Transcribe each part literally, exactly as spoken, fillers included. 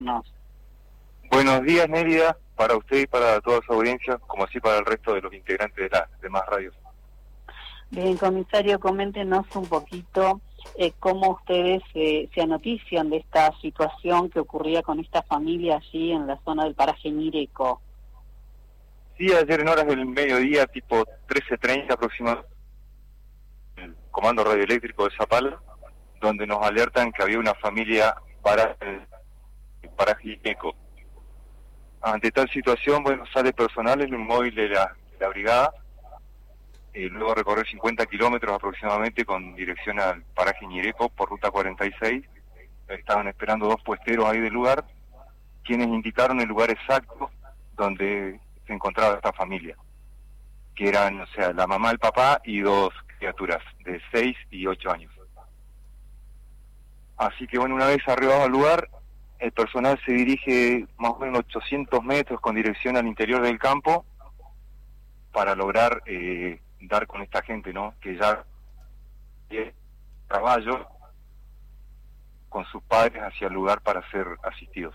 No. Buenos días, Nérida, para usted y para toda su audiencia, como así para el resto de los integrantes de las demás radios. Bien, comisario, coméntenos un poquito eh, cómo ustedes eh, se anotician de esta situación que ocurría con esta familia allí en la zona del paraje Ñireco. Sí, ayer en horas del mediodía, tipo trece treinta aproximadamente, el Comando Radioeléctrico de Zapala, donde nos alertan que había una familia para el paraje Ñireco. Ante tal situación, bueno, sale personal en un móvil de la, de la brigada, eh, luego recorrer cincuenta kilómetros aproximadamente con dirección al paraje Ñireco por ruta cuarenta y seis. Estaban esperando dos puesteros ahí del lugar, quienes indicaron el lugar exacto donde se encontraba esta familia, que eran, o sea, la mamá, el papá y dos criaturas de seis y ocho años. Así que bueno, una vez arribado al lugar, el personal se dirige más o menos ochocientos metros con dirección al interior del campo para lograr eh, dar con esta gente, ¿no? Que ya caballo con sus padres hacia el lugar para ser asistidos.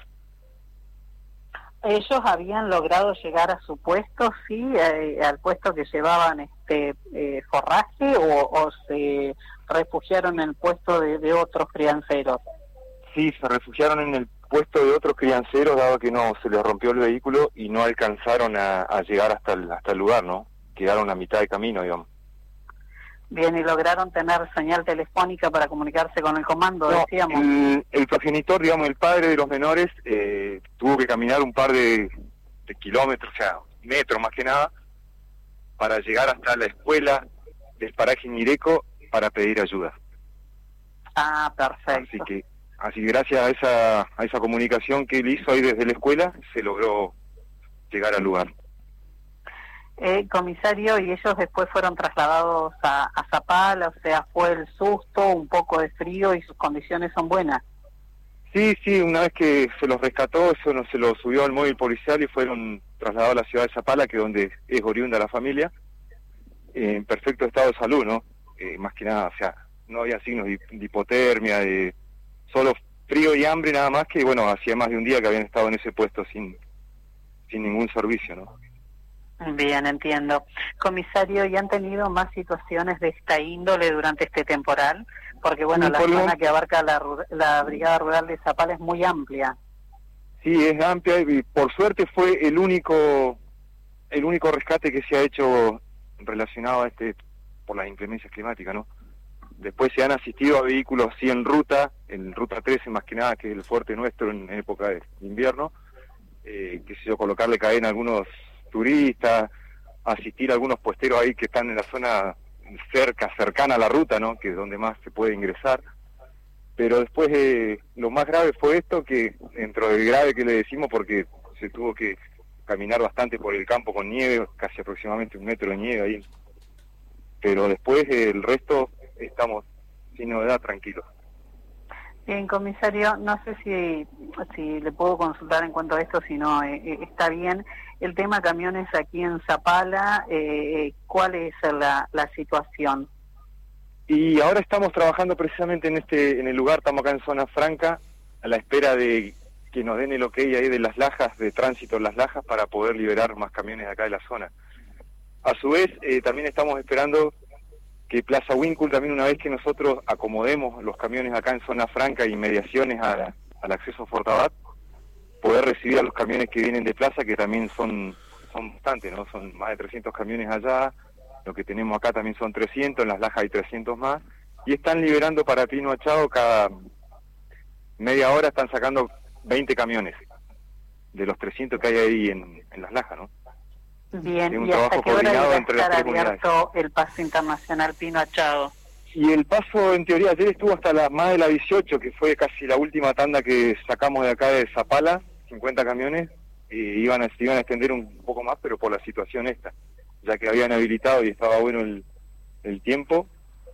¿Ellos habían logrado llegar a su puesto, sí, eh, al puesto que llevaban este eh, forraje, o, o se refugiaron en el puesto de, de otros crianceros? Sí, se refugiaron en el puesto de otros crianceros, dado que no se les rompió el vehículo y no alcanzaron a, a llegar hasta el, hasta el lugar, ¿no? Quedaron a mitad de camino, digamos. Bien, ¿y lograron tener señal telefónica para comunicarse con el comando, no, decíamos? El, el progenitor, digamos, el padre de los menores, eh, tuvo que caminar un par de, de kilómetros, o sea, metros más que nada, para llegar hasta la escuela del paraje Ñireco para pedir ayuda. Ah, perfecto. Así que Así que gracias a esa, a esa comunicación que él hizo ahí desde la escuela, se logró llegar al lugar. Eh, comisario, ¿y ellos después fueron trasladados a, a Zapala? O sea, ¿fue el susto, un poco de frío y sus condiciones son buenas? Sí, sí, una vez que se los rescató, eso no, se los subió al móvil policial y fueron trasladados a la ciudad de Zapala, que es donde es oriunda la familia, eh, en perfecto estado de salud, ¿no? Eh, más que nada, o sea, no había signos de, de hipotermia, de... solo frío y hambre nada más, que bueno, hacía más de un día que habían estado en ese puesto sin sin ningún servicio, ¿no? Bien, entiendo. Comisario, ¿y han tenido más situaciones de esta índole durante este temporal? Porque bueno, la zona que abarca la, la Brigada Rural de Zapala es muy amplia. Sí, es amplia y por suerte fue el único el único rescate que se ha hecho relacionado a este por las inclemencias climáticas, ¿no? Después se han asistido a vehículos sí en ruta, en ruta trece más que nada, que es el fuerte nuestro en época de invierno, eh, que se yo, colocarle cadena a algunos turistas, asistir a algunos puesteros ahí que están en la zona cerca, cercana a la ruta, ¿no? Que es donde más se puede ingresar. Pero después eh, lo más grave fue esto, que dentro del grave que le decimos, porque se tuvo que caminar bastante por el campo con nieve, casi aproximadamente un metro de nieve ahí. Pero después eh, el resto estamos sin novedad, tranquilos. Bien, comisario, no sé si si le puedo consultar en cuanto a esto, si no eh, está bien. El tema camiones aquí en Zapala, eh, ¿cuál es la, la situación? Y ahora estamos trabajando precisamente en este en el lugar, estamos acá en Zona Franca, a la espera de que nos den el ok ahí de las lajas, de tránsito en las lajas, para poder liberar más camiones de acá de la zona. A su vez, eh, también estamos esperando que Plaza Winkle, también una vez que nosotros acomodemos los camiones acá en Zona Franca y mediaciones a la, al acceso a Fortabat, poder recibir a los camiones que vienen de Plaza, que también son son bastantes, ¿no? Son más de trescientos camiones allá, lo que tenemos acá también son trescientos, en las lajas hay trescientos más, y están liberando para Pino Achado cada media hora, están sacando veinte camiones de los trescientos que hay ahí en, en las lajas, ¿no? Bien, ¿y hasta qué hora va a estar abierto el paso internacional Pino Achado? Y el paso, en teoría, ayer estuvo hasta la más de la dieciocho, que fue casi la última tanda que sacamos de acá de Zapala, cincuenta camiones, y iban a, iban a extender un poco más, pero por la situación esta, ya que habían habilitado y estaba bueno el, el tiempo,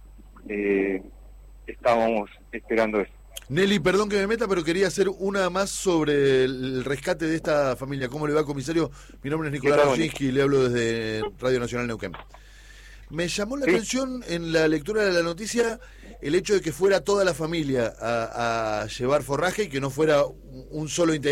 eh, estábamos esperando eso. Nelly, perdón que me meta, pero quería hacer una más sobre el rescate de esta familia. ¿Cómo le va, comisario? Mi nombre es Nicolás Rosinski y le hablo desde Radio Nacional Neuquén. Me llamó la Sí. atención en la lectura de la noticia el hecho de que fuera toda la familia a, a llevar forraje y que no fuera un solo integrante.